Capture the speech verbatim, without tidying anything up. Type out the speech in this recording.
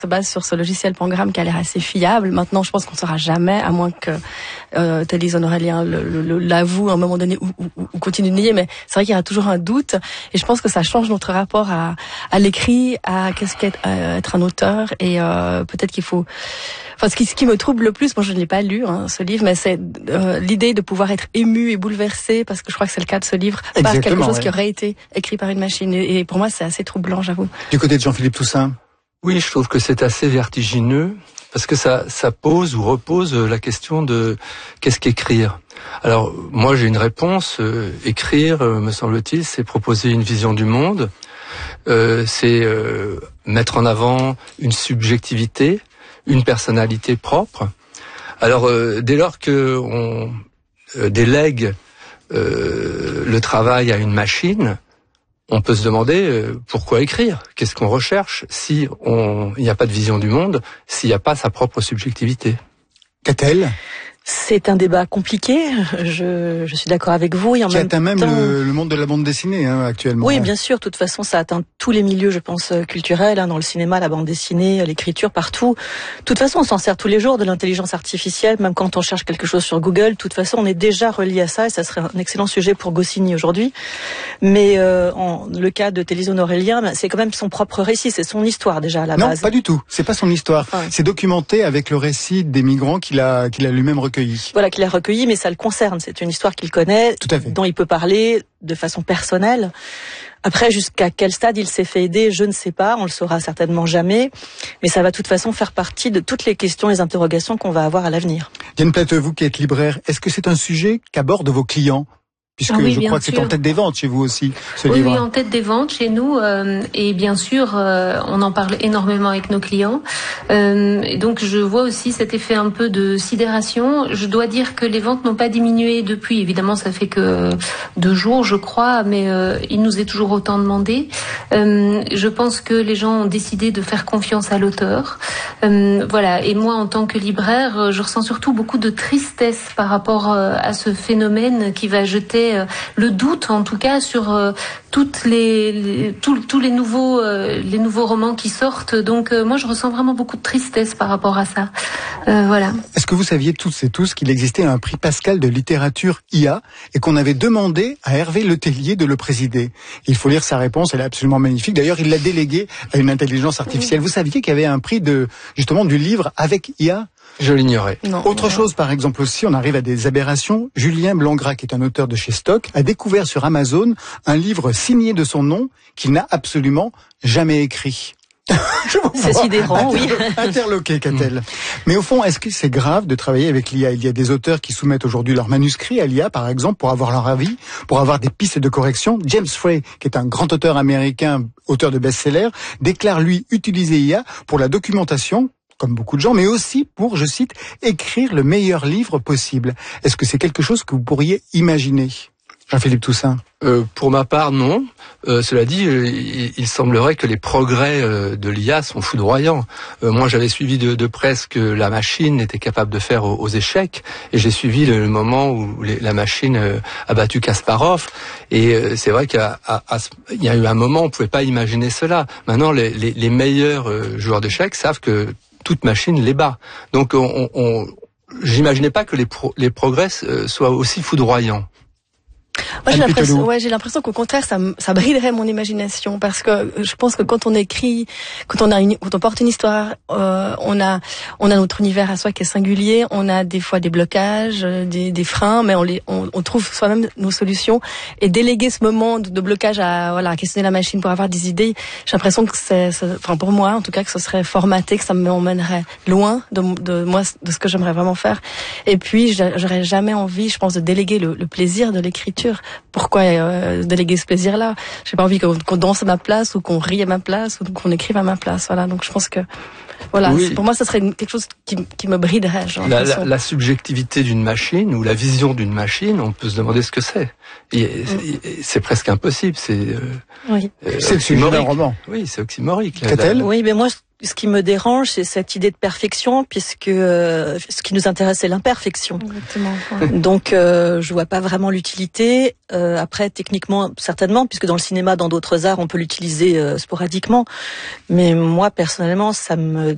se base sur ce logiciel Pangram qui a l'air assez fiable. Maintenant, je pense qu'on ne saura jamais, à moins que euh, Thélis Aurélien le, le, le, l'avoue à un moment donné ou, ou, ou continue de nier. Mais c'est vrai qu'il y a toujours un doute, et je pense que ça change notre rapport à, à l'écrit, à qu'est-ce qu'être euh, être un auteur, et euh, peut-être qu'il faut. Enfin, ce qui, ce qui me trouble le plus, moi je ne l'ai pas lu hein, ce livre, mais c'est euh, l'idée de pouvoir être ému et bouleversé, parce que je crois que c'est le cas de ce livre, par quelque chose ouais. qui aurait été écrit par une machine. Et, et pour moi, c'est assez troublant, j'avoue. Du côté de Jean-Philippe Toussaint. Oui, je trouve que c'est assez vertigineux parce que ça, ça pose ou repose la question de qu'est-ce qu'écrire. Alors moi j'ai une réponse. Euh, écrire, euh, me semble-t-il, c'est proposer une vision du monde, euh, c'est euh, mettre en avant une subjectivité, une personnalité propre. Alors euh, dès lors que on euh, délègue euh, le travail à une machine, on peut se demander euh, pourquoi écrire, qu'est-ce qu'on recherche si on il n'y a pas de vision du monde, s'il n'y a pas sa propre subjectivité. Qu'a-t-elle ? C'est un débat compliqué, je, je suis d'accord avec vous. Et en qui même atteint même temps... le, le monde de la bande dessinée hein, actuellement. Oui, bien sûr. De toute façon, ça atteint tous les milieux, je pense, culturels, hein, dans le cinéma, la bande dessinée, l'écriture, partout. De toute façon, on s'en sert tous les jours de l'intelligence artificielle, même quand on cherche quelque chose sur Google. De toute façon, on est déjà relié à ça, et ça serait un excellent sujet pour Goscinny aujourd'hui. Mais euh, en le cas de Thélis Aurélien, c'est quand même son propre récit, c'est son histoire déjà à la non, base. Non, pas du tout. C'est pas son histoire. Ah, oui. C'est documenté avec le récit des migrants qu'il a qu'il a lui-même recueilli. Voilà, qu'il a recueilli, mais ça le concerne. C'est une histoire qu'il connaît, dont il peut parler de façon personnelle. Après, jusqu'à quel stade il s'est fait aider, je ne sais pas, on le saura certainement jamais, mais ça va de toute façon faire partie de toutes les questions, les interrogations qu'on va avoir à l'avenir. Diane Plateux, vous qui êtes libraire, est-ce que c'est un sujet qu'abordent vos clients ? Puisque ah oui, je crois que c'est en tête des ventes chez vous aussi, ce oui, livre. Oui, en tête des ventes chez nous. Euh, et bien sûr, euh, on en parle énormément avec nos clients. Euh, et donc, je vois aussi cet effet un peu de sidération. Je dois dire que les ventes n'ont pas diminué depuis. Évidemment, ça fait que deux jours, je crois, mais euh, il nous est toujours autant demandé. Euh, je pense que les gens ont décidé de faire confiance à l'auteur. Euh, voilà. Et moi, en tant que libraire, je ressens surtout beaucoup de tristesse par rapport à ce phénomène qui va jeter le doute, en tout cas, sur euh, toutes les, les tous, tous les nouveaux euh, les nouveaux romans qui sortent. Donc euh, moi, je ressens vraiment beaucoup de tristesse par rapport à ça. Euh, voilà. Est-ce que vous saviez toutes et tous qu'il existait un prix Pascal de littérature I A et qu'on avait demandé à Hervé Letellier de le présider? Il faut lire sa réponse, elle est absolument magnifique. D'ailleurs, il l'a délégué à une intelligence artificielle. Vous saviez qu'il y avait un prix de justement du livre avec I A? Je l'ignorais. Non, Autre non. chose, par exemple aussi, on arrive à des aberrations. Julien Blangras, qui est un auteur de chez Stock, a découvert sur Amazon un livre signé de son nom qu'il n'a absolument jamais écrit. C'est sidérant, oui. Interloqué, qu'a-t-elle. Mmh. Mais au fond, est-ce que c'est grave de travailler avec l'I A? Il y a des auteurs qui soumettent aujourd'hui leurs manuscrits à l'I A, par exemple, pour avoir leur avis, pour avoir des pistes de correction. James Frey, qui est un grand auteur américain, auteur de best-sellers, déclare, lui, utiliser I A pour la documentation, comme beaucoup de gens, mais aussi pour, je cite, écrire le meilleur livre possible. Est-ce que c'est quelque chose que vous pourriez imaginer? Jean-Philippe Toussaint. Euh, pour ma part, non. Euh, cela dit, euh, il, il semblerait que les progrès euh, de l'I A sont foudroyants. Euh, moi, j'avais suivi de, de près ce que la machine était capable de faire aux, aux échecs, et j'ai suivi le, le moment où les, la machine euh, a battu Kasparov. Et euh, c'est vrai qu'il y a, à, à, il y a eu un moment où on ne pouvait pas imaginer cela. Maintenant, les, les, les meilleurs euh, joueurs d'échecs savent que toute machine les bat. Donc, on, on, j'imaginais pas que les, pro, les progrès euh, soient aussi foudroyants. Moi, j'ai l'impression, ouais, j'ai l'impression qu'au contraire, ça, ça briderait mon imagination, parce que je pense que quand on écrit, quand on a une, quand on porte une histoire, euh, on a, on a notre univers à soi qui est singulier, on a des fois des blocages, des, des freins, mais on les, on, on trouve soi-même nos solutions. Et déléguer ce moment de, de blocage à, voilà, à questionner la machine pour avoir des idées, j'ai l'impression que c'est, c'est, enfin pour moi, en tout cas, que ce serait formaté, que ça m'emmènerait loin de, de moi, de ce que j'aimerais vraiment faire. Et puis, j'aurais jamais envie, je pense, de déléguer le, le plaisir de l'écriture. Pourquoi euh, déléguer ce plaisir-là? J'ai pas envie qu'on, qu'on danse à ma place, ou qu'on rie à ma place, ou qu'on écrive à ma place. Voilà. Donc je pense que, voilà, oui. Pour moi, ça serait une, quelque chose qui, qui me briderait. Genre, la, la, la subjectivité d'une machine ou la vision d'une machine, on peut se demander ce que c'est. Et, mm. et, c'est presque impossible. C'est. Euh, oui. Euh, c'est oxymorique. Un roman. Oui, c'est oxymorique. Qu'a-t-elle ? Oui, mais moi. Ce qui me dérange, c'est cette idée de perfection, puisque euh, ce qui nous intéresse, c'est l'imperfection. Exactement. Ouais. Donc, euh, je vois pas vraiment l'utilité. Euh, après, techniquement, certainement, puisque dans le cinéma, dans d'autres arts, on peut l'utiliser euh, sporadiquement. Mais moi, personnellement, ça me